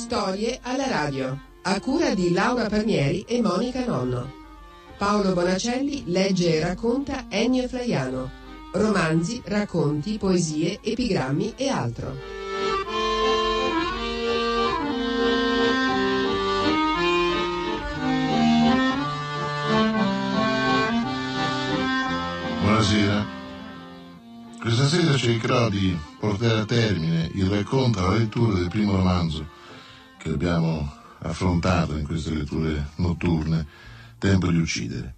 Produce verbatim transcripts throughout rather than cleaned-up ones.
Storie alla radio, a cura di Laura Palmieri e Monica Nonno. Paolo Bonacelli legge e racconta Ennio Flaiano. Romanzi, racconti, poesie, epigrammi e altro. Buonasera. Questa sera cercherò di portare a termine il racconto alla lettura del primo romanzo che abbiamo affrontato in queste letture notturne, Tempo di uccidere.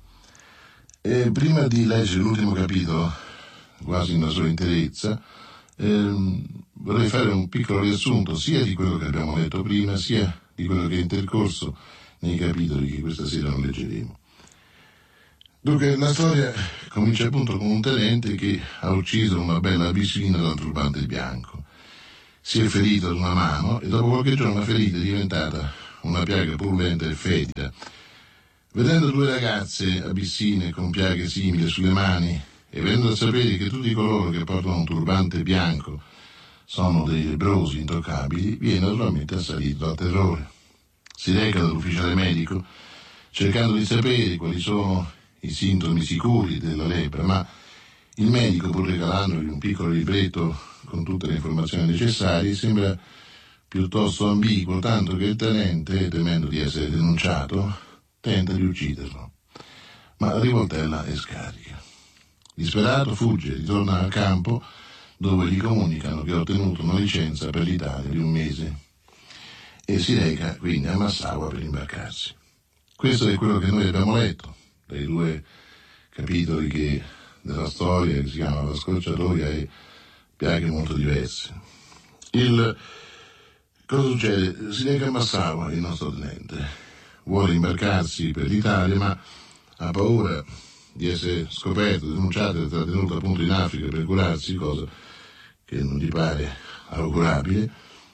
E prima di leggere l'ultimo capitolo, quasi nella sua interezza, ehm, vorrei fare un piccolo riassunto sia di quello che abbiamo letto prima, sia di quello che è intercorso nei capitoli che questa sera non leggeremo. Dunque, la storia comincia appunto con un tenente che ha ucciso una bella abissina dal turbante bianco. Si è ferito ad una mano e dopo qualche giorno la ferita è diventata una piaga purulenta e fetida. Vedendo due ragazze abissine con piaghe simili sulle mani e venendo a sapere che tutti coloro che portano un turbante bianco sono dei lebbrosi intoccabili, viene naturalmente assalito dal terrore. Si reca dall'ufficiale medico cercando di sapere quali sono i sintomi sicuri della lebbra, ma il medico, pur regalandogli un piccolo libretto con tutte le informazioni necessarie, sembra piuttosto ambiguo, tanto che il tenente, temendo di essere denunciato, tenta di ucciderlo. Ma la rivoltella è scarica. Disperato fugge, ritorna al campo dove gli comunicano che ha ottenuto una licenza per l'Italia di un mese e si reca quindi a Massaua per imbarcarsi. Questo è quello che noi abbiamo letto dai due capitoli che, della storia che si chiama La scorciatoia e piaghe molto diverse. Il, cosa succede? Si reca a Massaua il nostro tenente, vuole imbarcarsi per l'Italia ma ha paura di essere scoperto, denunciato e trattenuto appunto in Africa per curarsi, cosa che non gli pare augurabile,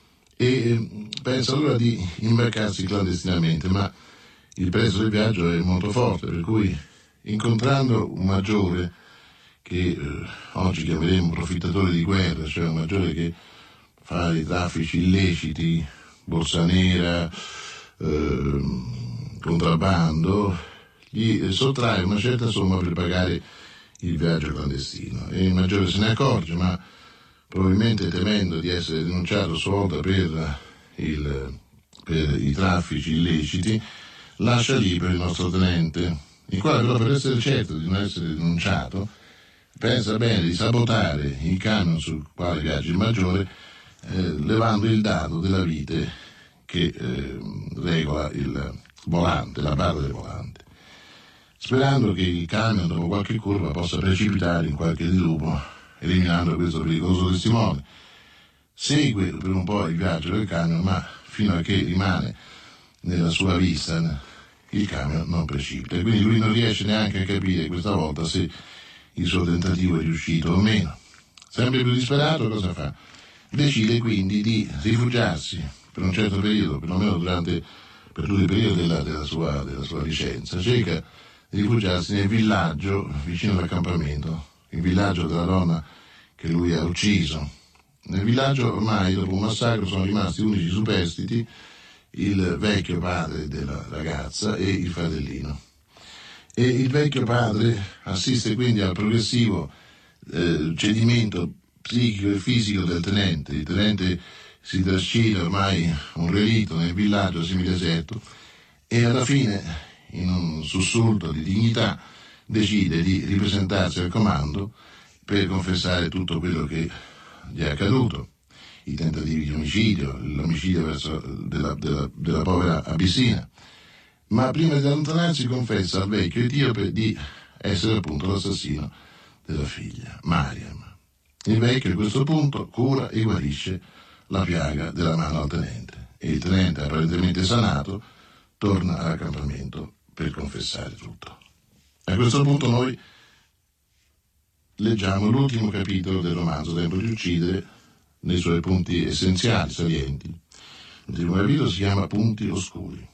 e pensa allora di imbarcarsi clandestinamente, ma il prezzo del viaggio è molto forte, per cui incontrando un maggiore che eh, oggi chiameremo profittatore di guerra, cioè un maggiore che fa i traffici illeciti, borsa nera, eh, contrabbando, gli sottrae una certa somma per pagare il viaggio clandestino. E il maggiore se ne accorge, ma probabilmente temendo di essere denunciato a sua volta per, il, per i traffici illeciti, lascia libero il nostro tenente, il quale però, per essere certo di non essere denunciato, pensa bene di sabotare il camion sul quale viaggia il maggiore, eh, levando il dado della vite che eh, regola il volante, la barra del volante, sperando che il camion dopo qualche curva possa precipitare in qualche dirupo, eliminando questo pericoloso testimone. Segue per un po' il viaggio del camion, ma fino a che rimane nella sua vista il camion non precipita, e quindi lui non riesce neanche a capire questa volta se il suo tentativo è riuscito o meno. Sempre più disperato, cosa fa? Decide quindi di rifugiarsi per un certo periodo, perlomeno durante per tutto il periodo della, della, sua, della sua licenza, cerca di rifugiarsi nel villaggio vicino all'accampamento, il villaggio della donna che lui ha ucciso. Nel villaggio ormai dopo un massacro sono rimasti unici superstiti il vecchio padre della ragazza e il fratellino. E il vecchio padre assiste quindi al progressivo eh, cedimento psichico e fisico del tenente. Il tenente si trascina ormai un relitto nel villaggio semideserto e alla fine, in un sussulto di dignità, decide di ripresentarsi al comando per confessare tutto quello che gli è accaduto. I tentativi di omicidio, l'omicidio verso della, della, della povera abissina. Ma prima di allontanarsi confessa al vecchio etiope di essere appunto l'assassino della figlia, Mariam. Il vecchio a questo punto cura e guarisce la piaga della mano al tenente e il tenente, apparentemente sanato, torna all'accampamento per confessare tutto. A questo punto noi leggiamo l'ultimo capitolo del romanzo Tempo di uccidere nei suoi punti essenziali, salienti. Il primo capitolo si chiama Punti oscuri.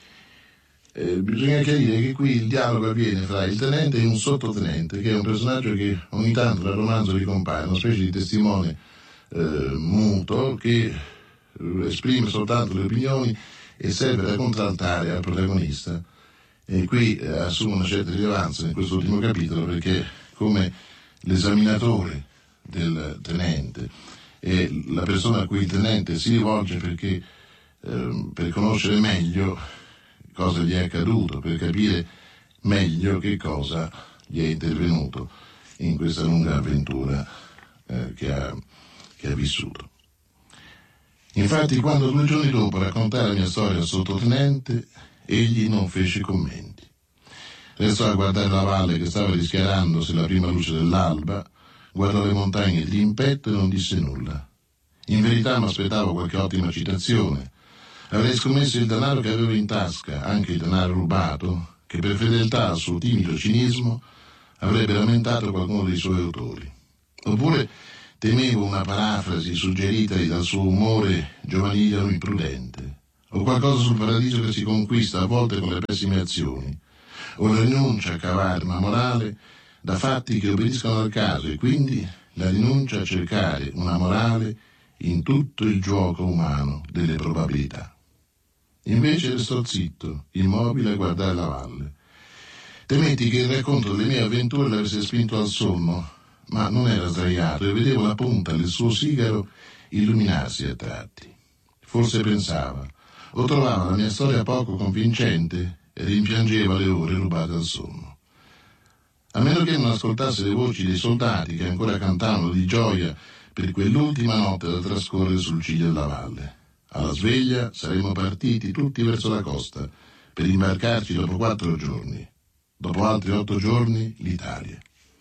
Eh, bisogna chiarire che qui il dialogo avviene fra il tenente e un sottotenente, che è un personaggio che ogni tanto nel romanzo ricompare, una specie di testimone eh, muto che esprime soltanto le opinioni e serve da contraltare al protagonista. E qui eh, assume una certa rilevanza in questo ultimo capitolo, perché come l'esaminatore del tenente è la persona a cui il tenente si rivolge perché eh, per conoscere meglio cosa gli è accaduto, per capire meglio che cosa gli è intervenuto in questa lunga avventura eh, che, ha, che ha vissuto. Infatti, quando due giorni dopo raccontai la mia storia al sottotenente, egli non fece commenti. Restò a guardare la valle che stava rischiarandosi alla prima luce dell'alba, guardò le montagne di impetto e non disse nulla. In verità mi aspettavo qualche ottima citazione. Avrei scommesso il denaro che avevo in tasca, anche il denaro rubato, che per fedeltà al suo timido cinismo avrebbe lamentato qualcuno dei suoi autori. Oppure temevo una parafrasi suggeritagli dal suo umore giovanile o imprudente, o qualcosa sul paradiso che si conquista a volte con le pessime azioni, o la rinuncia a cavare una morale da fatti che obbediscono al caso e quindi la rinuncia a cercare una morale in tutto il gioco umano delle probabilità. Invece restò zitto, immobile a guardare la valle. Temetti che il racconto delle mie avventure l'avesse spinto al sonno, ma non era sdraiato e vedevo la punta del suo sigaro illuminarsi a tratti. Forse pensava, o trovava la mia storia poco convincente e rimpiangeva le ore rubate al sonno. A meno che non ascoltasse le voci dei soldati che ancora cantavano di gioia per quell'ultima notte da trascorrere sul ciglio della valle. Alla sveglia saremmo partiti tutti verso la costa per imbarcarci dopo quattro giorni. Dopo altri otto giorni l'Italia.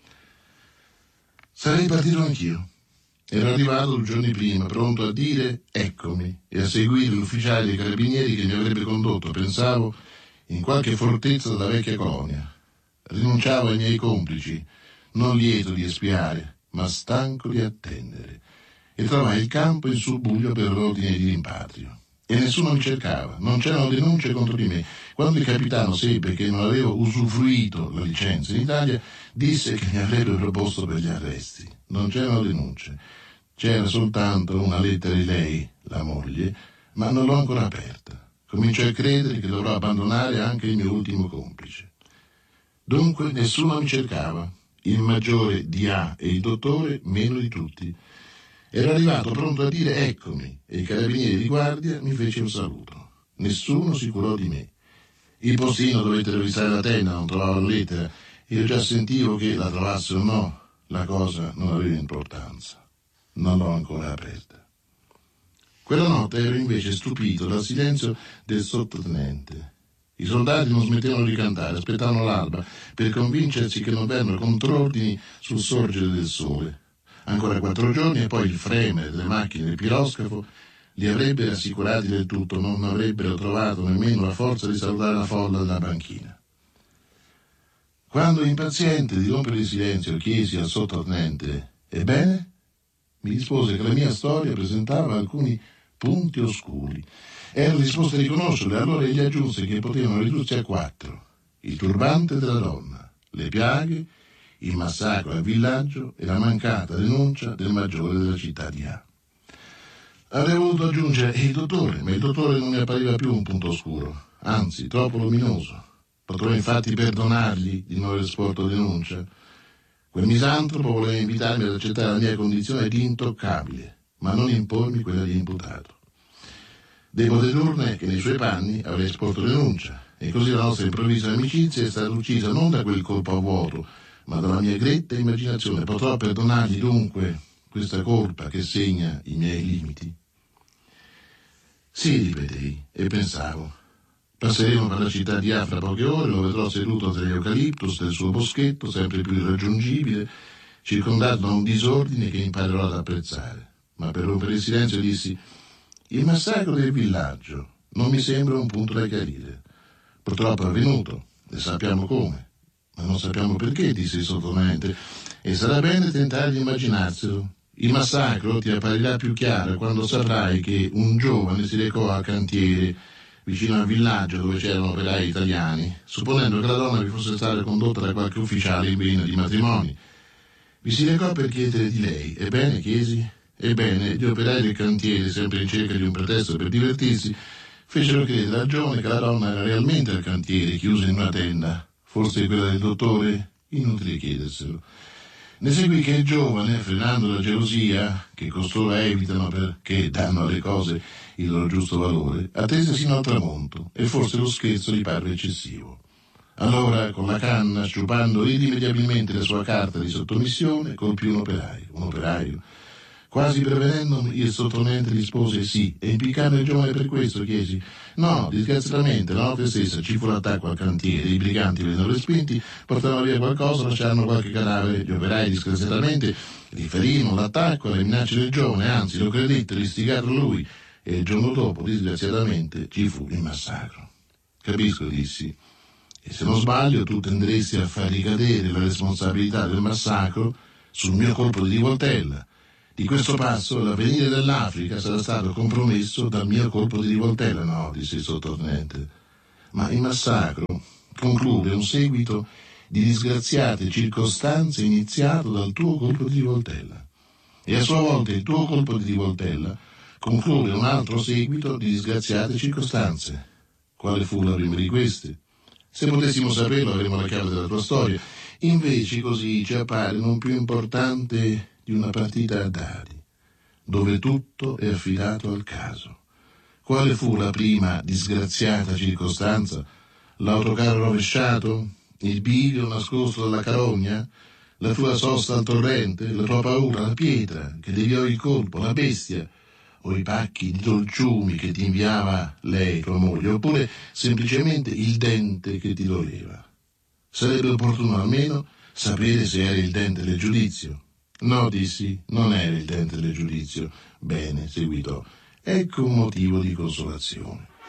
Sarei partito anch'io. Ero arrivato due giorni prima, pronto a dire eccomi e a seguire l'ufficiale dei carabinieri che mi avrebbe condotto, pensavo, in qualche fortezza della vecchia colonia. Rinunciavo ai miei complici, non lieto di espiare, ma stanco di attendere, e trovai il campo in subbuglio per l'ordine di rimpatrio. E nessuno mi cercava, non c'erano denunce contro di me. Quando il capitano seppe che non avevo usufruito la licenza in Italia, disse che mi avrebbe proposto per gli arresti. Non c'erano denunce, c'era soltanto una lettera di lei, la moglie, ma non l'ho ancora aperta. Comincio a credere che dovrò abbandonare anche il mio ultimo complice. Dunque nessuno mi cercava, il maggiore D A e il dottore meno di tutti. Ero arrivato pronto a dire eccomi e i carabinieri di guardia mi fece un saluto. Nessuno si curò di me. Il postino dovette revisare la tenda, non trovava la lettera. Io già sentivo che la trovasse o no, la cosa non aveva importanza. Non l'ho ancora aperta. Quella notte ero invece stupito dal silenzio del sottotenente. I soldati non smettevano di cantare, aspettavano l'alba per convincersi che non vennero contrordini sul sorgere del sole. Ancora quattro giorni e poi il fremere delle macchine del piroscafo li avrebbe rassicurati del tutto, non avrebbero trovato nemmeno la forza di salutare la folla della banchina. Quando, impaziente di rompere il silenzio, chiesi al sottotenente «Ebbene?» mi rispose che la mia storia presentava alcuni punti oscuri. Ero disposto a riconoscerli, allora egli aggiunse che potevano ridursi a quattro: il turbante della donna, le piaghe, il massacro al villaggio e la mancata denuncia del maggiore della città di A. Avrei voluto aggiungere il dottore, ma il dottore non mi appariva più un punto oscuro, anzi troppo luminoso. Potrò infatti perdonargli di non aver sporto denuncia. Quel misantropo voleva invitarmi ad accettare la mia condizione di intoccabile, ma non impormi quella di imputato. Devo dedurne che nei suoi panni avrei sporto denuncia, e così la nostra improvvisa amicizia è stata uccisa non da quel colpo a vuoto, ma dalla mia gretta immaginazione. Potrò perdonargli dunque questa colpa che segna i miei limiti? Sì, ripetei, e pensavo. Passeremo per la città di A fra poche ore, lo vedrò seduto tra gli eucaliptus del suo boschetto, sempre più irraggiungibile, circondato da un disordine che imparerò ad apprezzare. Ma per rompere il silenzio dissi: il massacro del villaggio non mi sembra un punto da chiarire. Purtroppo è avvenuto, e sappiamo come. Ma non sappiamo perché, disse il sottotenente, e sarà bene tentare di immaginarselo. Il massacro ti apparirà più chiaro quando saprai che un giovane si recò al cantiere vicino al villaggio dove c'erano operai italiani, supponendo che la donna vi fosse stata condotta da qualche ufficiale in vena di matrimoni. Vi si recò per chiedere di lei. Ebbene, chiesi, Ebbene, gli operai del cantiere, sempre in cerca di un pretesto per divertirsi, fecero credere a Gione che la donna era realmente al cantiere, chiusa in una tenda. Forse quella del dottore? Inutile chiederselo. Ne seguì che il giovane, frenando la gelosia, che costoro evitano perché danno alle cose il loro giusto valore, attese sino al tramonto, e forse lo scherzo gli parve eccessivo. Allora, con la canna, sciupando irrimediabilmente la sua carta di sottomissione, colpì un operaio. Un operaio. Quasi prevenendomi, il sottotenente rispose sì, e impiccando il giovane per questo chiesi: no, disgraziatamente, la notte stessa ci fu l'attacco al cantiere, i briganti vennero respinti, portarono via qualcosa, lasciarono qualche cadavere, gli operai disgraziatamente riferirono l'attacco alle minacce del giovane, anzi lo credettero, istigarono lui, e il giorno dopo, disgraziatamente, ci fu il massacro. Capisco, dissi, e se non sbaglio tu tenderesti a far ricadere la responsabilità del massacro sul mio colpo di rivoltella. Di questo passo l'avvenire dell'Africa sarà stato compromesso dal mio colpo di rivoltella. No, disse il sottotenente, ma il massacro conclude un seguito di disgraziate circostanze iniziato dal tuo colpo di rivoltella, e a sua volta il tuo colpo di rivoltella conclude un altro seguito di disgraziate circostanze. Quale fu la prima di queste? Se potessimo saperlo avremmo la chiave della tua storia. Invece così ci appare non più importante di una partita a dadi, dove tutto è affidato al caso. Quale fu la prima disgraziata circostanza? L'autocarro rovesciato? Il bivio nascosto dalla carogna? La tua sosta al torrente? La tua paura? La pietra che deviò il colpo? La bestia? O i pacchi di dolciumi che ti inviava lei, tua moglie? Oppure semplicemente il dente che ti doleva? Sarebbe opportuno almeno sapere se era il dente del giudizio. No, dissi, non era il dente del giudizio. Bene, seguitò. Ecco un motivo di consolazione.